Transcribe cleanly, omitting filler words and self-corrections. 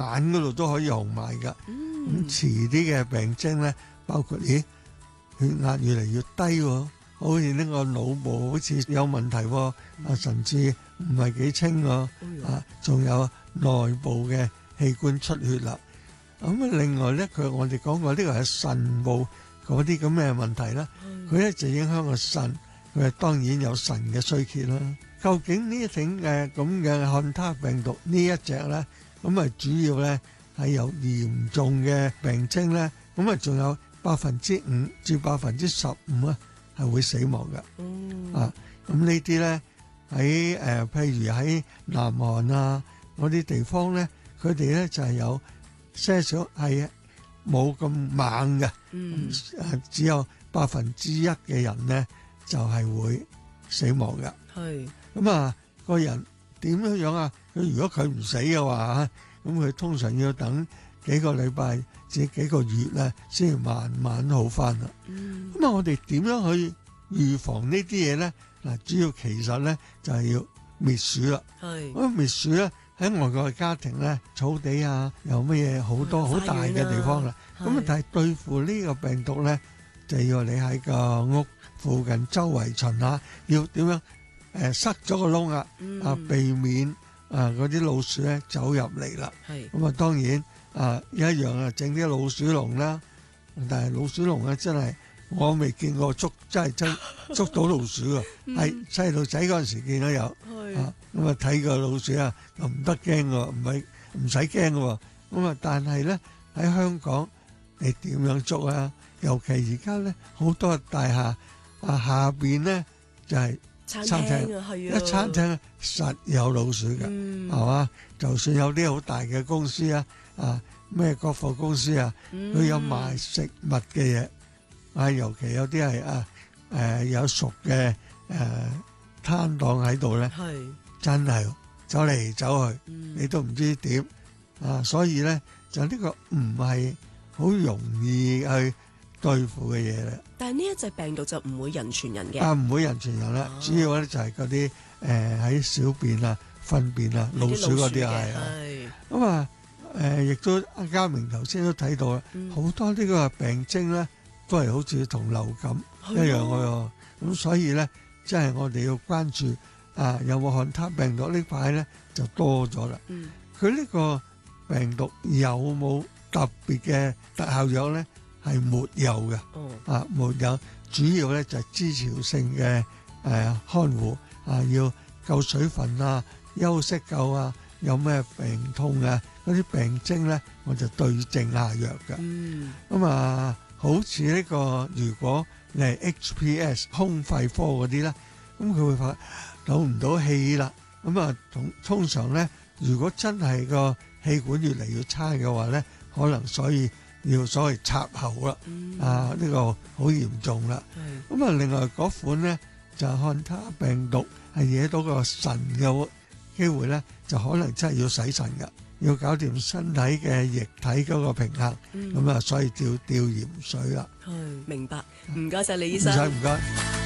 眼嗰度都可以紅埋㗎。咁遲啲嘅病徵咧，包括血壓越嚟越低喎，好似呢個腦部好似有問題喎，神志唔係幾清喎，仲有內部嘅器官出血啦。咁另外咧，我哋講過呢個係腎部嗰啲咁嘅問題啦，佢咧就影響個腎，佢當然有腎嘅衰竭啦。究竟呢一種嘅咁嘅漢他病毒呢一隻咧，咁啊主要咧係有嚴重嘅病徵咧，咁啊仲有5%至15%啊係會死亡嘅。咁呢啲咧喺譬如喺南韓啊嗰啲地方咧，佢哋咧就係有些少係冇咁猛嘅，只有1%嘅人咧就係會死亡嘅。係咁啊，個人點樣啊？佢如果佢唔死嘅話，咁佢通常要等幾個禮拜至幾個月咧，先至慢慢好翻啦。咁啊，我哋點樣去預防呢啲嘢咧？嗱，主要其實咧就係要滅鼠啦。係咁滅鼠咧。喺外國嘅家庭咧，草地啊，有乜嘢好多好大嘅地方啦。咁但係對付呢個病毒咧，就要你喺個屋附近周圍巡下，要點樣塞咗個窿啊，避免嗰啲老鼠咧走入嚟啦。咁啊，當然一樣整啲老鼠籠啦。但係老鼠籠咧真係我未見過真捉到老鼠啊！係細路仔嗰陣時見到有。咁啊睇個老鼠啊，就唔得驚喎，唔使驚嘅喎。咁啊，但係咧喺香港，你點樣捉啊？尤其而家咧好多大廈下邊咧就係餐廳，一餐廳實有老鼠嘅，係嘛？就算有啲好大嘅公司咩國貨公司佢有賣食物嘅嘢，尤其有啲係有熟嘅攤檔喺度咧，真係走嚟走去，你都唔知點所以咧就呢個唔係好容易去對付嘅嘢啦。 但係呢一隻病毒就唔會人傳人嘅。 唔會人傳人啦，主要咧就係嗰啲喺小便糞便老鼠嗰啲係。咁亦都阿嘉明頭先都睇到啦，好多呢個病徵咧都係好似同流感一樣嘅。咁所以咧，即係我哋要關注有冇漢他病毒呢排咧就多咗啦。佢呢個病毒有冇特別嘅特效藥咧？係沒有嘅。沒有，主要咧就係支持性嘅看護要夠水分休息夠有咩病痛嗰啲病徵咧，我就對症下藥嘅。咁好似呢個如果你係 HPS 胸肺科嗰啲咧，咁佢會發唞唔到氣啦。咁通常咧，如果真係個氣管越嚟越差嘅話咧，可能所以要所謂插喉啦。呢個好嚴重啦。咁另外嗰款咧就漢他病毒係惹到個腎嘅機會咧，就可能真係要洗腎㗎，要搞掂身體嘅液體嗰個平衡。咁所以吊鹽水啦。 明白，唔該晒李醫生。 唔該。